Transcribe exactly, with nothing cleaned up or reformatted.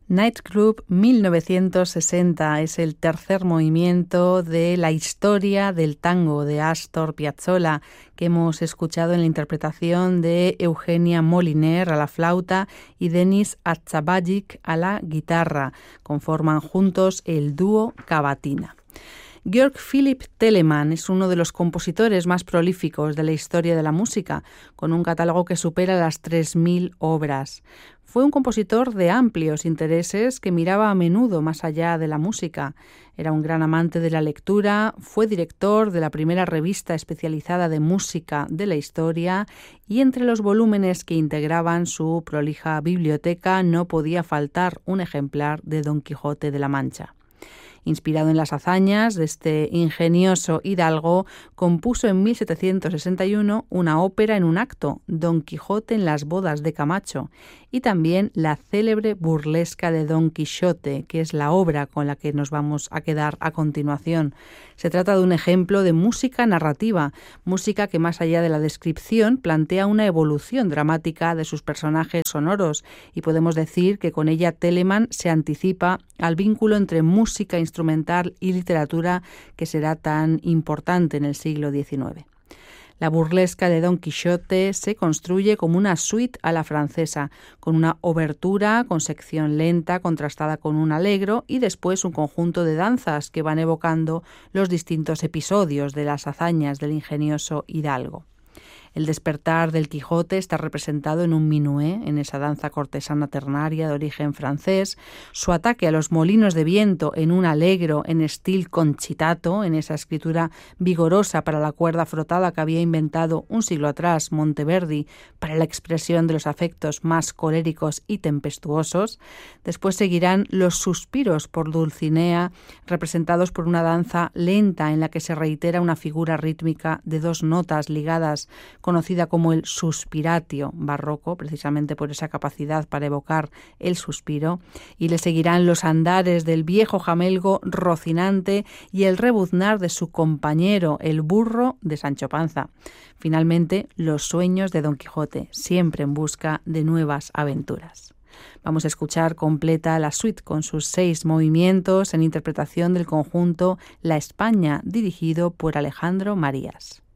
Nightclub mil novecientos sesenta es el tercer movimiento de la historia del tango de Astor Piazzolla, que hemos escuchado en la interpretación de Eugenia Moliner a la flauta y Denis Atzabajic a la guitarra. Conforman juntos el dúo Cavatina. Georg Philipp Telemann es uno de los compositores más prolíficos de la historia de la música, con un catálogo que supera las tres mil obras. Fue un compositor de amplios intereses que miraba a menudo más allá de la música. Era un gran amante de la lectura, fue director de la primera revista especializada de música de la historia y entre los volúmenes que integraban su prolija biblioteca no podía faltar un ejemplar de Don Quijote de la Mancha. Inspirado en las hazañas de este ingenioso hidalgo, compuso en mil setecientos sesenta y uno una ópera en un acto, Don Quijote en las bodas de Camacho, y también la célebre burlesca de Don Quijote, que es la obra con la que nos vamos a quedar a continuación. Se trata de un ejemplo de música narrativa, música que más allá de la descripción plantea una evolución dramática de sus personajes sonoros, y podemos decir que con ella Telemann se anticipa al vínculo entre música instrumental y literatura que será tan importante en el siglo diecinueve. La burlesca de Don Quijote se construye como una suite a la francesa, con una obertura con sección lenta contrastada con un allegro y después un conjunto de danzas que van evocando los distintos episodios de las hazañas del ingenioso hidalgo. El despertar del Quijote está representado en un minué, en esa danza cortesana ternaria de origen francés, su ataque a los molinos de viento en un allegro en estil concitato, en esa escritura vigorosa para la cuerda frotada que había inventado un siglo atrás Monteverdi para la expresión de los afectos más coléricos y tempestuosos. Después seguirán los suspiros por Dulcinea, representados por una danza lenta en la que se reitera una figura rítmica de dos notas ligadas, conocida como el suspiratio barroco, precisamente por esa capacidad para evocar el suspiro, y le seguirán los andares del viejo jamelgo Rocinante y el rebuznar de su compañero, el burro de Sancho Panza. Finalmente, los sueños de Don Quijote, siempre en busca de nuevas aventuras. Vamos a escuchar completa la suite con sus seis movimientos en interpretación del conjunto La España, dirigido por Alejandro Marías.